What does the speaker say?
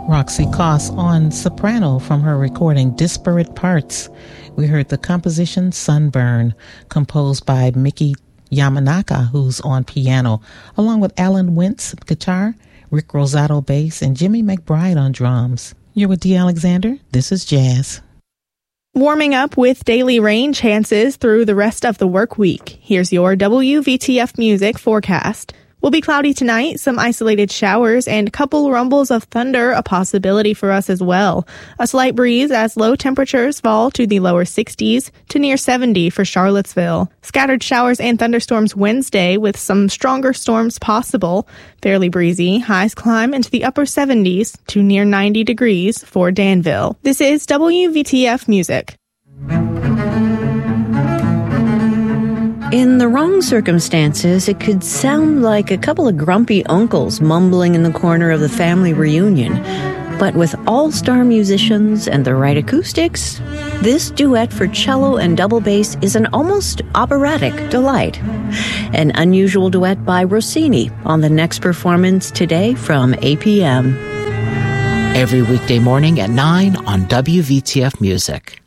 Roxy Koss on soprano from her recording Disparate Parts. We heard the composition Sunburn, composed by Miki Yamanaka, who's on piano, along with Alan Wentz guitar, Rick Rosato bass, and Jimmy McBride on drums. You're with Dee Alexander. This is Jazz. Warming up with daily rain chances through the rest of the work week. Here's your WVTF music forecast. Will be cloudy tonight, some isolated showers, and couple rumbles of thunder a possibility for us as well. A slight breeze as low temperatures fall to the lower 60s to near 70 for Charlottesville. Scattered showers and thunderstorms Wednesday with some stronger storms possible. Fairly breezy, highs climb into the upper 70s to near 90 degrees for Danville. This is WVTF Music. In the wrong circumstances, it could sound like a couple of grumpy uncles mumbling in the corner of the family reunion. But with all-star musicians and the right acoustics, this duet for cello and double bass is an almost operatic delight. An unusual duet by Rossini on the next performance today from APM. Every weekday morning at 9 on WVTF Music.